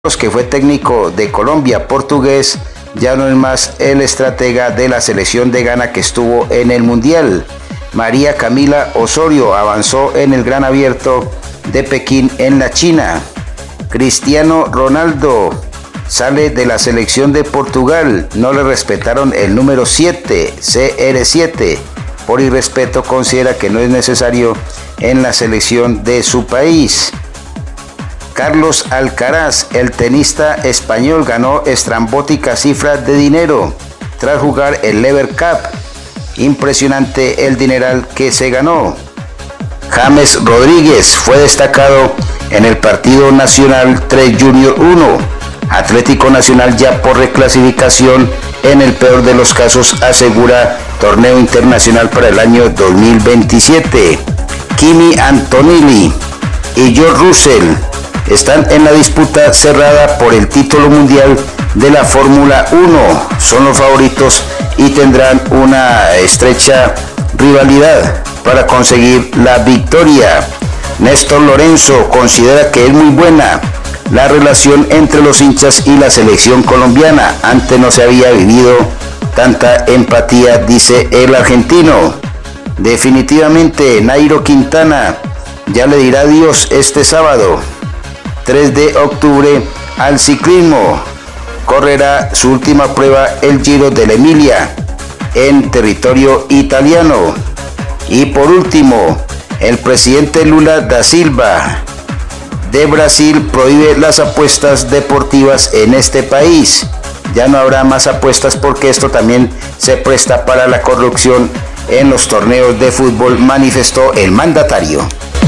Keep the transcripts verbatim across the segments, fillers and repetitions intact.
que fue técnico de Colombia portugués, ya no es más el estratega de la selección de Ghana que estuvo en el Mundial. María Camila Osorio avanzó en el Gran Abierto de Pekín en la China. Cristiano Ronaldo sale de la selección de Portugal, no le respetaron el número siete, C R siete. Por irrespeto considera que no es necesario en la selección de su país. Carlos Alcaraz, el tenista español, ganó estrambóticas cifras de dinero tras jugar el Lever Cup. Impresionante el dineral que se ganó. James Rodríguez fue destacado en el partido nacional tres Junior uno. Atlético Nacional ya por reclasificación, en el peor de los casos asegura torneo internacional para el año dos mil veintisiete. Kimi Antonelli y George Russell están en la disputa cerrada por el título mundial de la Fórmula uno. Son los favoritos y tendrán una estrecha rivalidad para conseguir la victoria. Néstor Lorenzo considera que es muy buena la relación entre los hinchas y la selección colombiana. Antes no se había vivido tanta empatía, dice el argentino. Definitivamente Nairo Quintana ya le dirá adiós este sábado, tres de octubre, al ciclismo. Correrá su última prueba, el Giro de la Emilia, en territorio italiano. Y por último, el presidente Lula da Silva de Brasil prohíbe las apuestas deportivas en este país. Ya no habrá más apuestas porque esto también se presta para la corrupción en los torneos de fútbol, manifestó el mandatario.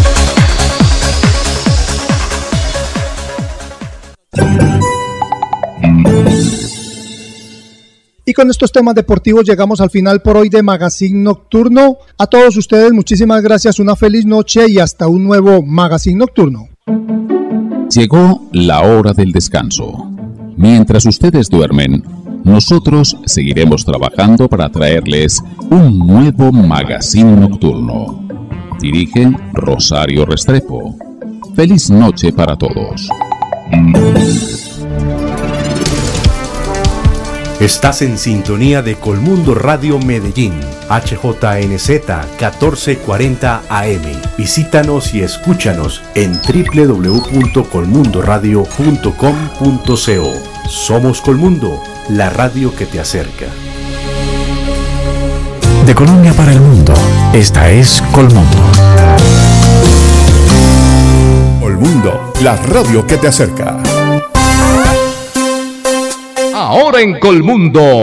Y con estos temas deportivos llegamos al final por hoy de Magazine Nocturno. A todos ustedes muchísimas gracias, una feliz noche y hasta un nuevo Magazine Nocturno. Llegó la hora del descanso. Mientras ustedes duermen, nosotros seguiremos trabajando para traerles un nuevo Magazine Nocturno. Dirige Rosario Restrepo. Feliz noche para todos. Estás en sintonía de Colmundo Radio Medellín, H J N Z catorce cuarenta A M. Visítanos y escúchanos en doble u doble u doble u punto colmundo radio punto com punto co. Somos Colmundo, la radio que te acerca. De Colombia para el mundo, esta es Colmundo. Colmundo, la radio que te acerca. Ahora en Colmundo,